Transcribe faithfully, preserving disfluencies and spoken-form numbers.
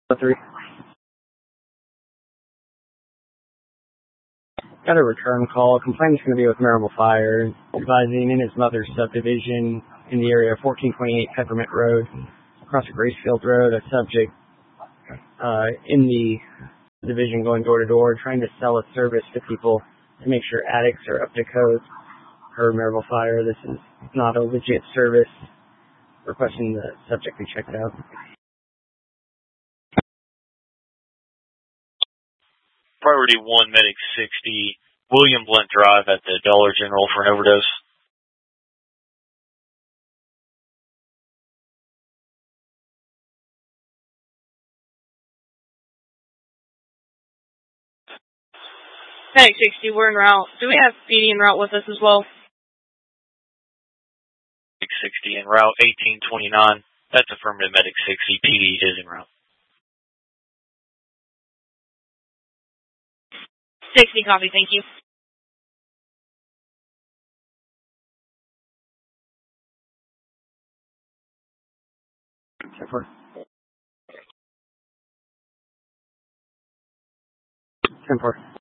Three. Got a return call. Complaint's going to be with Marable Fire, advising in his mother's subdivision in the area of fourteen twenty-eight Peppermint Road, across Gracefield Road, a subject uh, in the division going door to door, trying to sell a service to people to make sure attics are up to code. Per Marable Fire, this is not a legit service. Requesting the subject be checked out. Priority one, Medic sixty, William Blunt Drive at the Dollar General for an overdose. Medic sixty, we're en route. Do we have P D en route with us as well? Medic sixty en route, eighteen twenty-nine. That's affirmative, Medic sixty. P D is en route. sixty, copy, thank you. ten four. ten four.